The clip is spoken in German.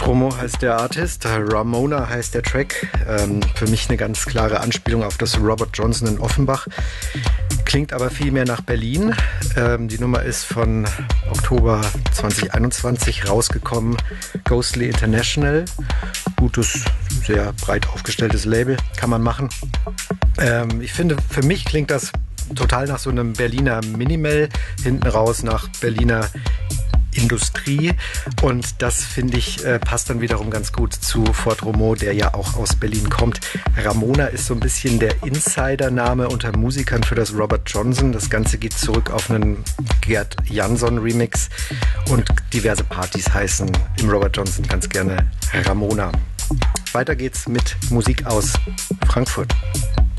Romo heißt der Artist, Ramona heißt der Track. Für mich eine ganz klare Anspielung auf das Robert Johnson in Offenbach. Klingt aber viel mehr nach Berlin. Die Nummer ist von Oktober 2021 rausgekommen. Ghostly International. Gutes, sehr breit aufgestelltes Label. Kann man machen. Ich finde, für mich klingt das total nach so einem Berliner Minimal. Hinten raus nach Berliner Industrie, und das, finde ich, passt dann wiederum ganz gut zu Fort Romo, der ja auch aus Berlin kommt. Ramona ist so ein bisschen der Insider-Name unter Musikern für das Robert Johnson. Das Ganze geht zurück auf einen Gerd Jansson-Remix, und diverse Partys heißen im Robert Johnson ganz gerne Ramona. Weiter geht's mit Musik aus Frankfurt.